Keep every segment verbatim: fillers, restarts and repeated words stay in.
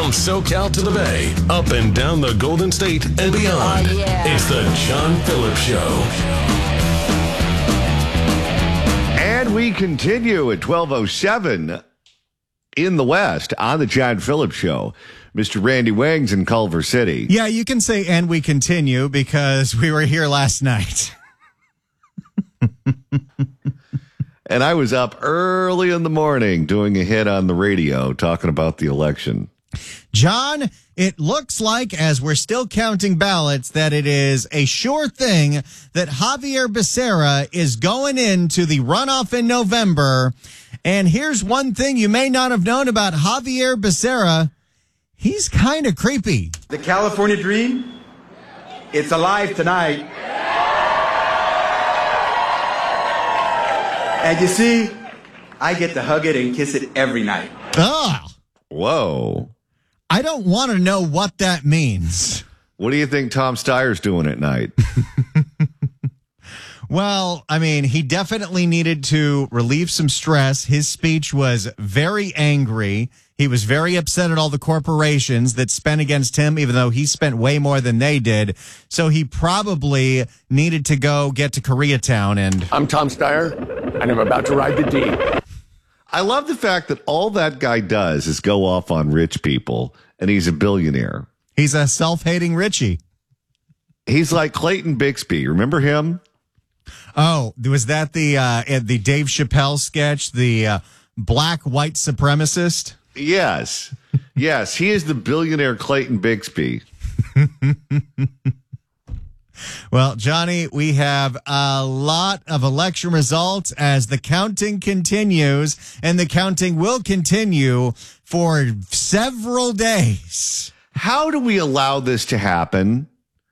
From SoCal to the Bay, up and down the Golden State and beyond. Oh, yeah. It's the John Phillips Show. And we continue at twelve oh seven in the West on the John Phillips Show. Mister Randy Wangs in Culver City. Yeah, you can say, and we continue, because we were here last night. And I was up early in the morning doing a hit on the radio talking about the election. John, it looks like, as we're still counting ballots, that it is a sure thing that Javier Becerra is going into the runoff in November. And here's one thing you may not have known about Javier Becerra. He's kind of creepy. The California dream, it's alive tonight. And you see, I get to hug it and kiss it every night. Ugh. Whoa. I don't want to know what that means. What do you think Tom Steyer's doing at night? Well, I mean, he definitely needed to relieve some stress. His speech was very angry. He was very upset at all the corporations that spent against him, even though he spent way more than they did. So he probably needed to go get to Koreatown and... I'm Tom Steyer, and I'm about to ride the D. I love the fact that all that guy does is go off on rich people, and he's a billionaire. He's a self-hating Richie. He's like Clayton Bixby. Remember him? Oh, was that the uh, the Dave Chappelle sketch, the uh, black white supremacist? Yes. Yes, he is the billionaire Clayton Bixby. Well, Johnny, we have a lot of election results as the counting continues, and the counting will continue for several days. How do we allow this to happen?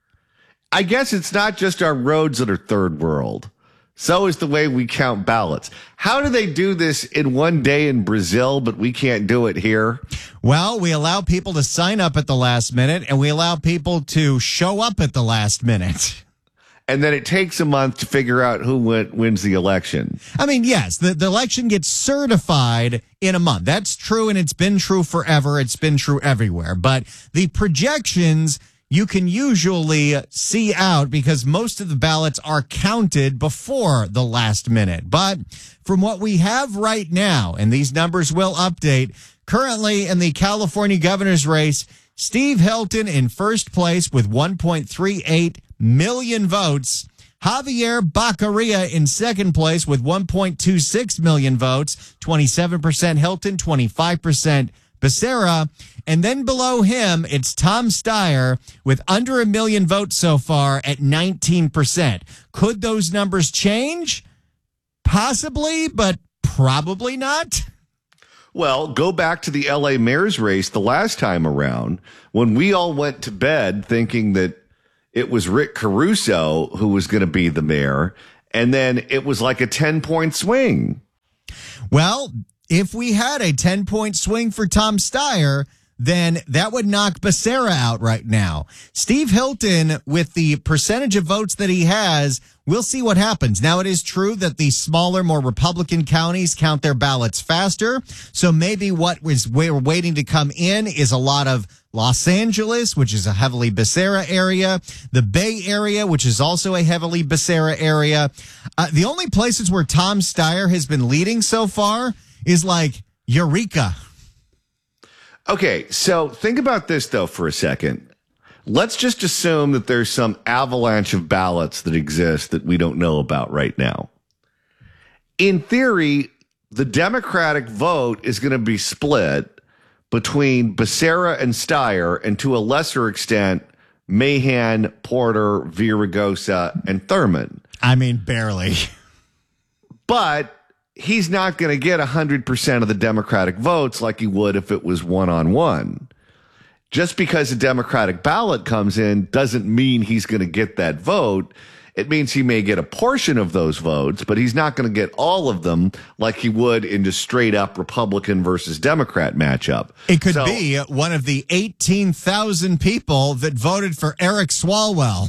I guess it's not just our roads that are third world. So is the way we count ballots. How do they do this in one day in Brazil, but we can't do it here? Well, we allow people to sign up at the last minute, and we allow people to show up at the last minute. And then it takes a month to figure out who win, wins the election. I mean, yes, the, the election gets certified in a month. That's true, and it's been true forever. It's been true everywhere. But the projections you can usually see out because most of the ballots are counted before the last minute. But from what we have right now, and these numbers will update, currently in the California governor's race, Steve Hilton in first place with one point three eight million votes. Javier Baccaria in second place with one point two six million votes, twenty-seven percent Hilton, twenty-five percent Becerra. And then below him, it's Tom Steyer with under a million votes so far at nineteen percent. Could those numbers change? Possibly, but probably not. Well, go back to the L A mayor's race the last time around when we all went to bed thinking that it was Rick Caruso who was going to be the mayor. And then it was like a ten point swing. Well, if we had a ten point swing for Tom Steyer, then that would knock Becerra out right now. Steve Hilton, with the percentage of votes that he has, we'll see what happens. Now, it is true that the smaller, more Republican counties count their ballots faster. So maybe what was we're waiting to come in is a lot of Los Angeles, which is a heavily Becerra area, the Bay Area, which is also a heavily Becerra area. Uh, the only places where Tom Steyer has been leading so far is like Eureka. Okay, so think about this, though, for a second. Let's just assume that there's some avalanche of ballots that exist that we don't know about right now. In theory, the Democratic vote is going to be split between Becerra and Steyer, and to a lesser extent, Mahan, Porter, Villaraigosa, and Thurman. I mean, barely. But he's not going to get one hundred percent of the Democratic votes like he would if it was one-on-one. Just because a Democratic ballot comes in doesn't mean he's going to get that vote. It means he may get a portion of those votes, but he's not going to get all of them like he would in just straight-up Republican versus Democrat matchup. It could so, be one of the eighteen thousand people that voted for Eric Swalwell.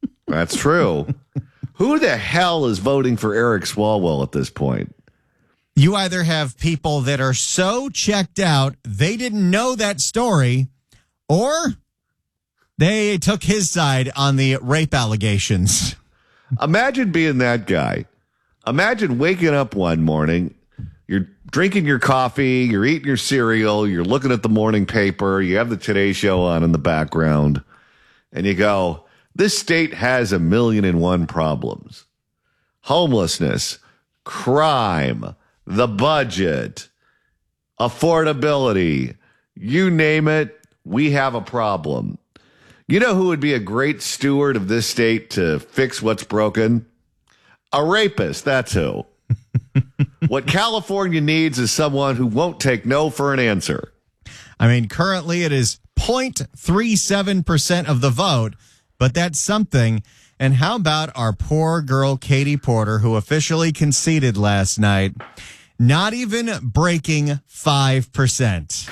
That's true. Who the hell is voting for Eric Swalwell at this point? You either have people that are so checked out, they didn't know that story, or they took his side on the rape allegations. Imagine being that guy. Imagine waking up one morning, you're drinking your coffee, you're eating your cereal, you're looking at the morning paper, you have the Today Show on in the background, and you go, this state has a million and one problems. Homelessness, crime, the budget, affordability, you name it, we have a problem. You know who would be a great steward of this state to fix what's broken? A rapist, that's who. What California needs is someone who won't take no for an answer. I mean, currently it is zero point three seven percent of the vote, but that's something. And how about our poor girl, Katie Porter, who officially conceded last night, not even breaking five percent.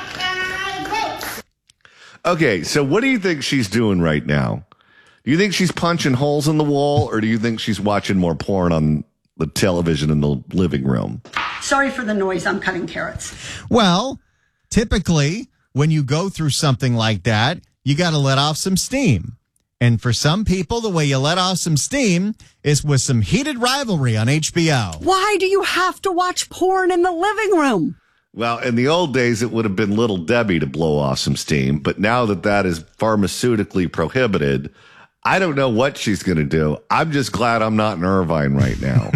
Okay, so what do you think she's doing right now? Do you think she's punching holes in the wall, or do you think she's watching more porn on the television in the living room? Sorry for the noise. I'm cutting carrots. Well, typically, when you go through something like that, you got to let off some steam. And for some people, the way you let off some steam is with some heated rivalry on H B O. Why do you have to watch porn in the living room? Well, in the old days, it would have been Little Debbie to blow off some steam. But now that that is pharmaceutically prohibited, I don't know what she's going to do. I'm just glad I'm not in Irvine right now.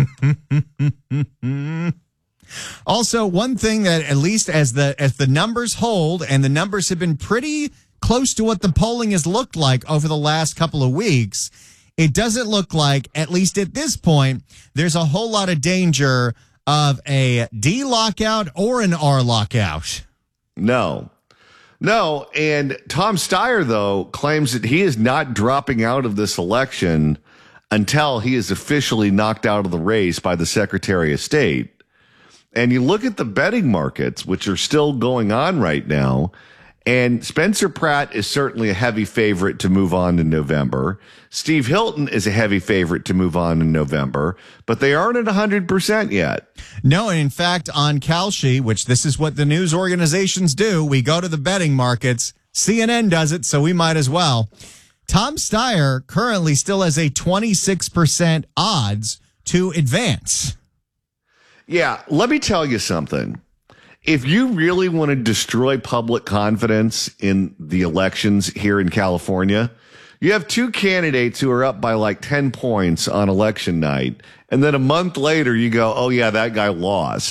Also, one thing that at least as the as the numbers hold, and the numbers have been pretty close to what the polling has looked like over the last couple of weeks, it doesn't look like, at least at this point, there's a whole lot of danger of a D lockout or an R lockout. No. No, and Tom Steyer, though, claims that he is not dropping out of this election until he is officially knocked out of the race by the Secretary of State. And you look at the betting markets, which are still going on right now, and Spencer Pratt is certainly a heavy favorite to move on in November. Steve Hilton is a heavy favorite to move on in November, but they aren't at one hundred percent yet. No, and in fact, on Kalshi, which this is what the news organizations do, we go to the betting markets. C N N does it, so we might as well. Tom Steyer currently still has a twenty-six percent odds to advance. Yeah, let me tell you something. If you really want to destroy public confidence in the elections here in California, you have two candidates who are up by like ten points on election night. And then a month later, you go, oh, yeah, that guy lost.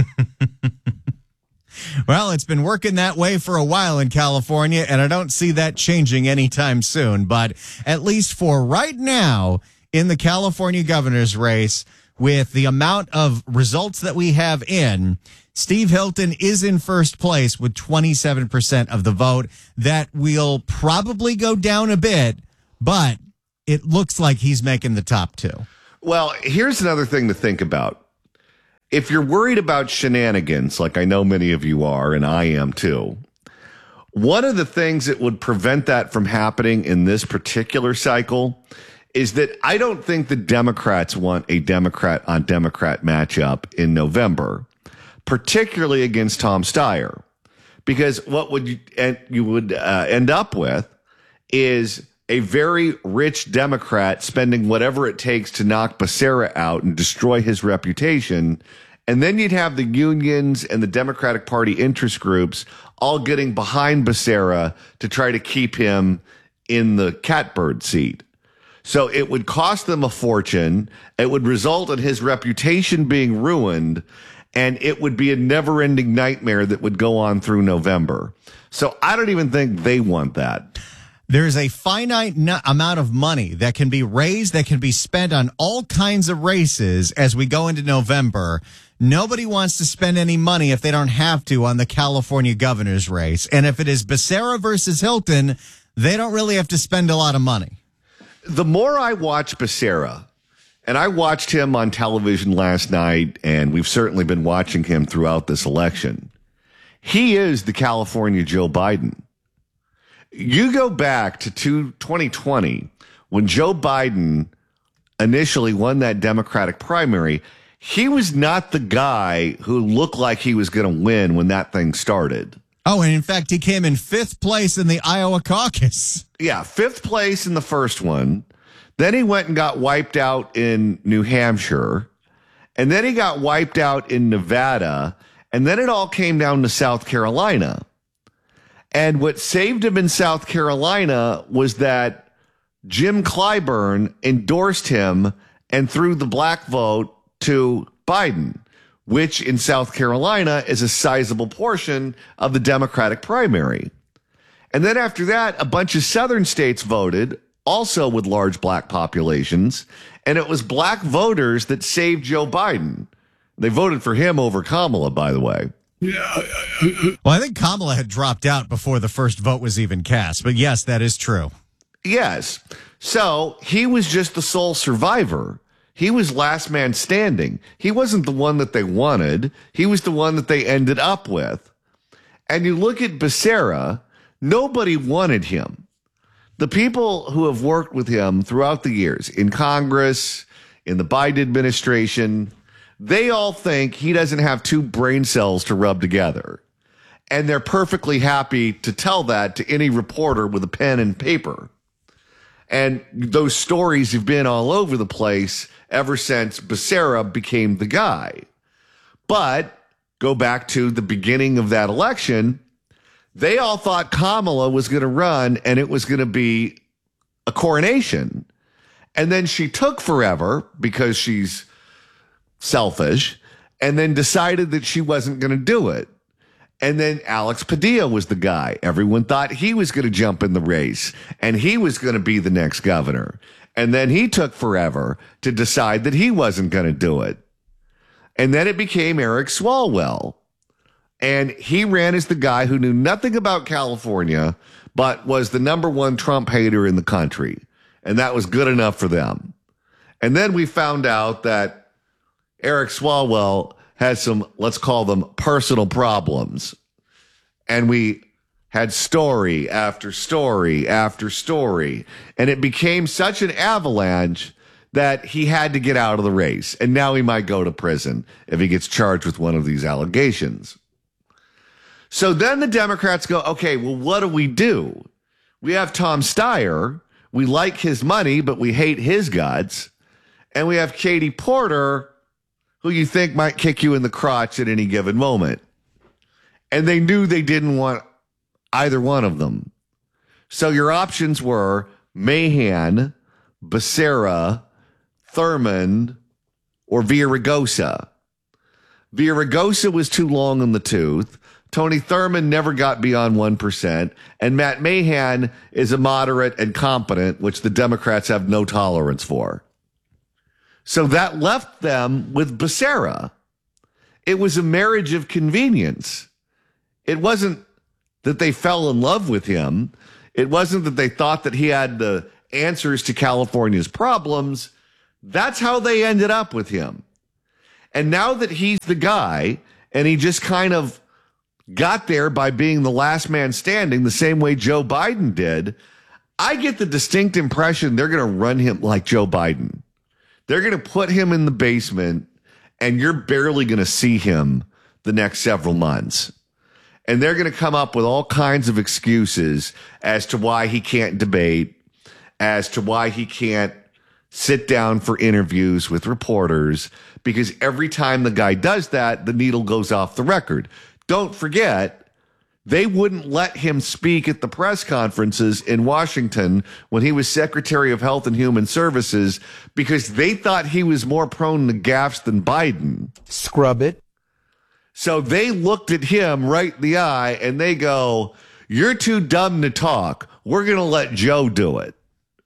Well, it's been working that way for a while in California, and I don't see that changing anytime soon. But at least for right now in the California governor's race, with the amount of results that we have in, Steve Hilton is in first place with twenty-seven percent of the vote. That will probably go down a bit, but it looks like he's making the top two. Well, here's another thing to think about. If you're worried about shenanigans, like I know many of you are, and I am too, one of the things that would prevent that from happening in this particular cycle is that I don't think the Democrats want a Democrat on Democrat matchup in November, particularly against Tom Steyer, because what would you, and you would uh, end up with is a very rich Democrat spending whatever it takes to knock Becerra out and destroy his reputation. And then you'd have the unions and the Democratic Party interest groups all getting behind Becerra to try to keep him in the catbird seat. So it would cost them a fortune. It would result in his reputation being ruined, and it would be a never-ending nightmare that would go on through November. So I don't even think they want that. There's a finite no- amount of money that can be raised, that can be spent on all kinds of races as we go into November. Nobody wants to spend any money if they don't have to on the California governor's race. And if it is Becerra versus Hilton, they don't really have to spend a lot of money. The more I watch Becerra, and I watched him on television last night, and we've certainly been watching him throughout this election, he is the California Joe Biden. You go back to twenty twenty, when Joe Biden initially won that Democratic primary, he was not the guy who looked like he was going to win when that thing started. Oh, and in fact, he came in fifth place in the Iowa caucus. Yeah, fifth place in the first one. Then he went and got wiped out in New Hampshire. And then he got wiped out in Nevada. And then it all came down to South Carolina. And what saved him in South Carolina was that Jim Clyburn endorsed him and threw the black vote to Biden, which in South Carolina is a sizable portion of the Democratic primary. And then after that, a bunch of southern states voted, also with large black populations, and it was black voters that saved Joe Biden. They voted for him over Kamala, by the way. Well, I think Kamala had dropped out before the first vote was even cast, but yes, that is true. Yes. So he was just the sole survivor. He was last man standing. He wasn't the one that they wanted. He was the one that they ended up with. And you look at Becerra, nobody wanted him. The people who have worked with him throughout the years in Congress, in the Biden administration, they all think he doesn't have two brain cells to rub together. And they're perfectly happy to tell that to any reporter with a pen and paper. And those stories have been all over the place ever since Becerra became the guy. But go back to the beginning of that election, they all thought Kamala was going to run and it was going to be a coronation. And then she took forever because she's selfish and then decided that she wasn't going to do it. And then Alex Padilla was the guy. Everyone thought he was going to jump in the race and he was going to be the next governor. And then he took forever to decide that he wasn't going to do it. And then it became Eric Swalwell. And he ran as the guy who knew nothing about California, but was the number one Trump hater in the country. And that was good enough for them. And then we found out that Eric Swalwell has some, let's call them personal problems. And we had story after story after story. And it became such an avalanche that he had to get out of the race. And now he might go to prison if he gets charged with one of these allegations. So then the Democrats go, okay, well, what do we do? We have Tom Steyer. We like his money, but we hate his guts. And we have Katie Porter, who you think might kick you in the crotch at any given moment. And they knew they didn't want either one of them. So your options were Mahan, Becerra, Thurmond, or Villaraigosa. Villaraigosa was too long in the tooth. Tony Thurmond never got beyond one percent. And Matt Mahan is a moderate and competent, which the Democrats have no tolerance for. So that left them with Becerra. It was a marriage of convenience. It wasn't that they fell in love with him. It wasn't that they thought that he had the answers to California's problems. That's how they ended up with him. And now that he's the guy, and he just kind of got there by being the last man standing, the same way Joe Biden did, I get the distinct impression they're going to run him like Joe Biden. They're going to put him in the basement, and you're barely going to see him the next several months. And they're going to come up with all kinds of excuses as to why he can't debate, as to why he can't sit down for interviews with reporters, because every time the guy does that, the needle goes off the record. Don't forget, they wouldn't let him speak at the press conferences in Washington when he was Secretary of Health and Human Services because they thought he was more prone to gaffes than Biden. Scrub it. So they looked at him right in the eye and they go, you're too dumb to talk. We're going to let Joe do it.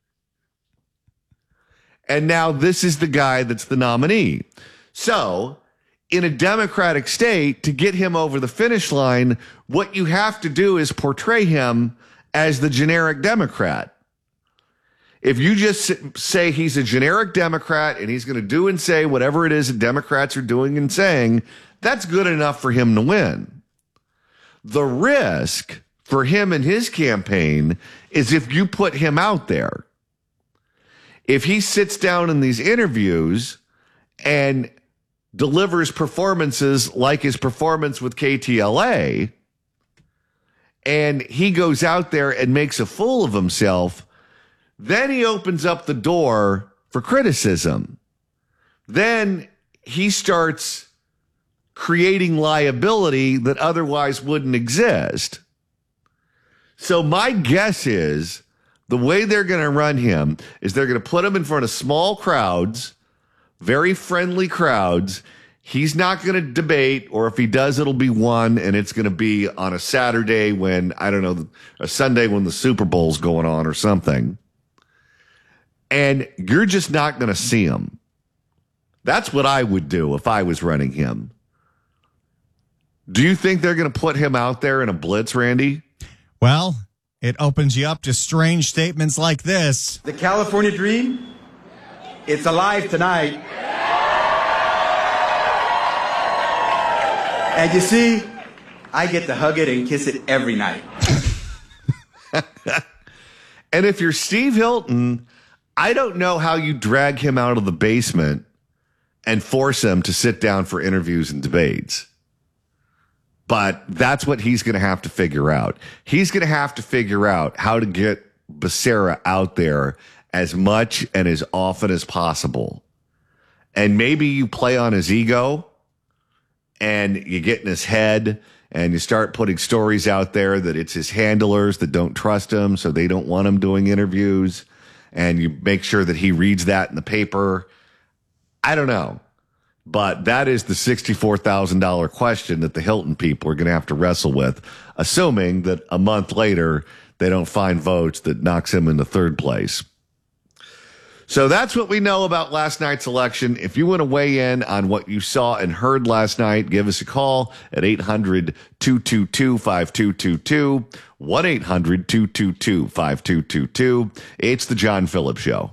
And now this is the guy that's the nominee. So in a Democratic state, to get him over the finish line, what you have to do is portray him as the generic Democrat. If you just say he's a generic Democrat and he's going to do and say whatever it is that Democrats are doing and saying, that's good enough for him to win. The risk for him and his campaign is if you put him out there. If he sits down in these interviews and delivers performances like his performance with K T L A, and he goes out there and makes a fool of himself, then he opens up the door for criticism. Then he starts creating liability that otherwise wouldn't exist. So my guess is the way they're going to run him is they're going to put him in front of small crowds, very friendly crowds. He's not going to debate, or if he does, it'll be one, and it's going to be on a Saturday when, I don't know, a Sunday when the Super Bowl's going on or something. And you're just not going to see him. That's what I would do if I was running him. Do you think they're going to put him out there in a blitz, Randy? Well, it opens you up to strange statements like this. The California dream, it's alive tonight. And you see, I get to hug it and kiss it every night. And if you're Steve Hilton, I don't know how you drag him out of the basement and force him to sit down for interviews and debates. But that's what he's going to have to figure out. He's going to have to figure out how to get Becerra out there as much and as often as possible. And maybe you play on his ego and you get in his head and you start putting stories out there that it's his handlers that don't trust him, so they don't want him doing interviews. And you make sure that he reads that in the paper. I don't know. But that is the sixty-four thousand dollars question that the Hilton people are going to have to wrestle with, assuming that a month later they don't find votes that knocks him into third place. So that's what we know about last night's election. If you want to weigh in on what you saw and heard last night, give us a call at eight hundred, two two two, five two two two, one eight hundred, two two two, five two two two. It's the John Phillips Show.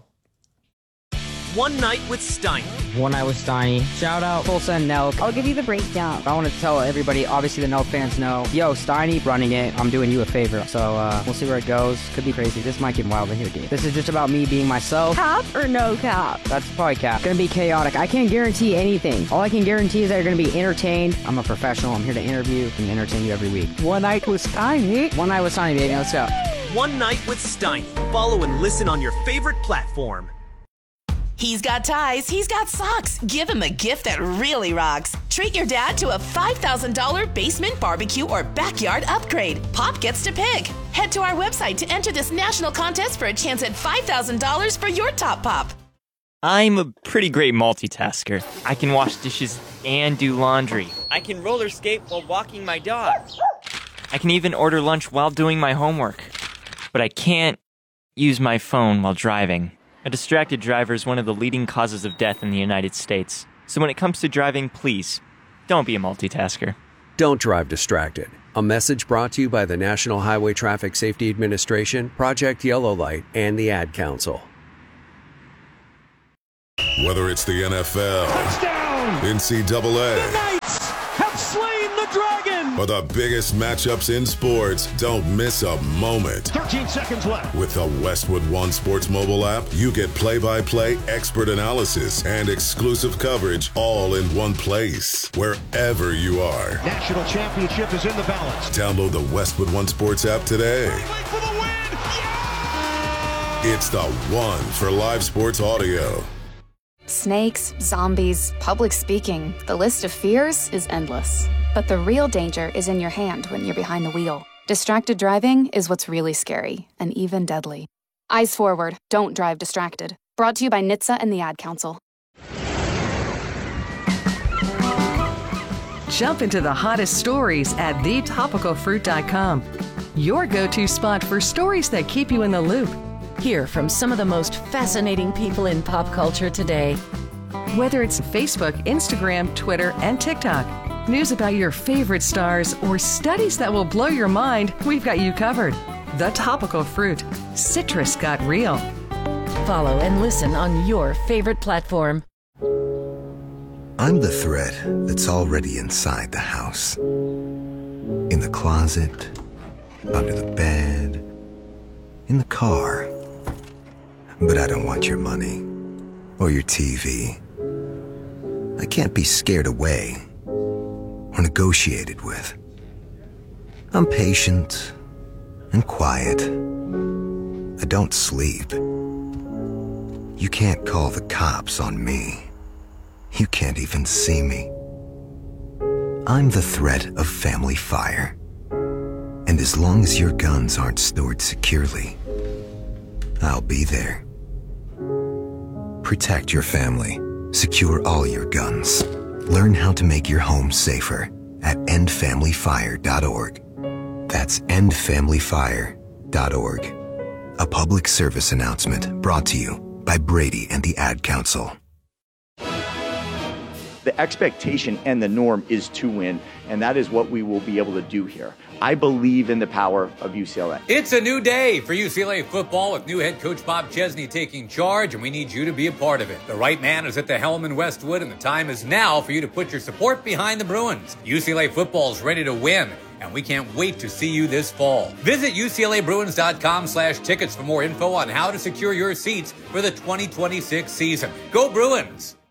One Night with Steiny. One Night with Steiny. Shout out Tulsa and Nelk. I'll give you the breakdown. I want to tell everybody, obviously the Nelk fans know, yo, Steiny running it, I'm doing you a favor. So uh, we'll see where it goes. Could be crazy. This might get wild in here, dude. This is just about me being myself. Cap or no cap? That's probably cap. Gonna be chaotic. I can't guarantee anything. All I can guarantee is that you're gonna be entertained. I'm a professional. I'm here to interview and entertain you every week. One Night with Steiny. One Night with Steiny, baby. Let's go. One Night with Steiny. Follow and listen on your favorite platform. He's got ties, he's got socks. Give him a gift that really rocks. Treat your dad to a five thousand dollars basement, barbecue, or backyard upgrade. Pop gets to pick. Head to our website to enter this national contest for a chance at five thousand dollars for your top pop. I'm a pretty great multitasker. I can wash dishes and do laundry. I can roller skate while walking my dog. I can even order lunch while doing my homework. But I can't use my phone while driving. A distracted driver is one of the leading causes of death in the United States. So when it comes to driving, please, don't be a multitasker. Don't drive distracted. A message brought to you by the National Highway Traffic Safety Administration, Project Yellow Light, and the Ad Council. Whether it's the N F L, touchdown, N C double A, the Knights have slain the dragon, or the biggest matchups in sports, don't miss a moment. thirteen seconds left. With the Westwood One Sports mobile app, you get play-by-play, expert analysis, and exclusive coverage all in one place, wherever you are. National championship is in the balance. Download the Westwood One Sports app today. For the win. Yeah! It's the one for live sports audio. Snakes, zombies, public speaking. The list of fears is endless. But the real danger is in your hand when you're behind the wheel. Distracted driving is what's really scary and even deadly. Eyes forward, don't drive distracted. Brought to you by N H T S A and the Ad Council. Jump into the hottest stories at the topical fruit dot com. Your go-to spot for stories that keep you in the loop. Hear from some of the most fascinating people in pop culture today. Whether it's Facebook, Instagram, Twitter, and TikTok, news about your favorite stars, or studies that will blow your mind, we've got you covered. The Topical Fruit. Citrus got real. Follow and listen on your favorite platform. I'm the thread that's already inside the house. In the closet, under the bed, in the car. But I don't want your money or your T V I can't be scared away or negotiated with. I'm patient and quiet. I don't sleep. You can't call the cops on me. You can't even see me. I'm the threat of family fire. And as long as your guns aren't stored securely, I'll be there. Protect your family. Secure all your guns. Learn how to make your home safer at end family fire dot org. That's end family fire dot org. A public service announcement brought to you by Brady and the Ad Council. The expectation and the norm is to win, and that is what we will be able to do here. I believe in the power of U C L A. It's a new day for U C L A football with new head coach Bob Chesney taking charge, and we need you to be a part of it. The right man is at the helm in Westwood, and the time is now for you to put your support behind the Bruins. U C L A football is ready to win, and we can't wait to see you this fall. Visit U C L A Bruins dot com slash tickets for more info on how to secure your seats for the twenty twenty-six season. Go Bruins!